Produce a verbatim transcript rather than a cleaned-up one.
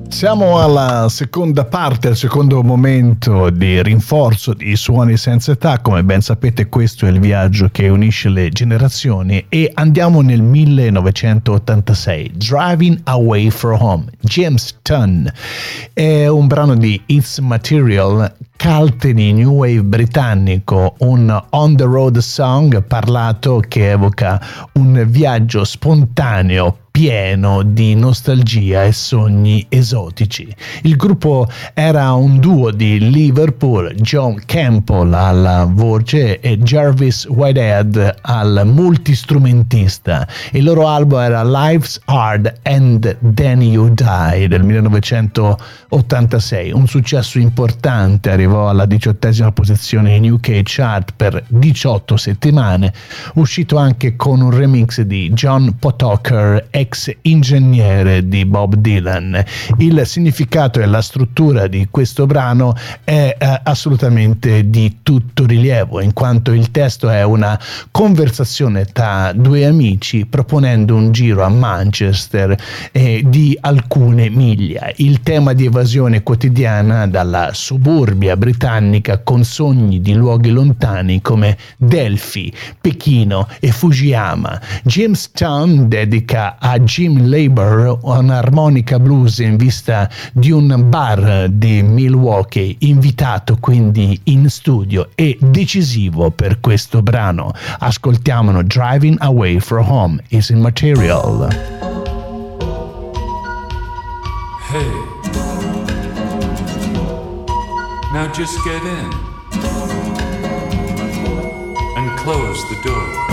Siamo alla seconda parte, al secondo momento di rinforzo di Suoni Senza Età. Come ben sapete, questo è il viaggio che unisce le generazioni e andiamo nel millenovecentottantasei. Driving Away from Home, James Tunn. È un brano di It's Material, cult di new wave britannico, un on the road song parlato che evoca un viaggio spontaneo pieno di nostalgia e sogni esotici. Il gruppo era un duo di Liverpool, John Campbell alla voce e Jarvis Whitehead al multistrumentista. Il loro album era Life's Hard and Then You Die del millenovecentottantasei, un successo importante, arrivò alla diciottesima posizione in U K chart per diciotto settimane, uscito anche con un remix di John Potocker, ex ingegnere di Bob Dylan. Il significato e la struttura di questo brano è eh, assolutamente di tutto rilievo, in quanto il testo è una conversazione tra due amici proponendo un giro a Manchester eh, di alcune miglia. Il tema di evasione quotidiana dalla suburbia britannica con sogni di luoghi lontani come Delphi, Pechino e Fujiyama. Jamestown dedica a Jim Labor un'armonica blues in vista di un bar di Milwaukee, invitato quindi in studio e decisivo per questo brano. Ascoltiamolo. Driving Away from Home, Is Material. Hey, now just get in and close the door.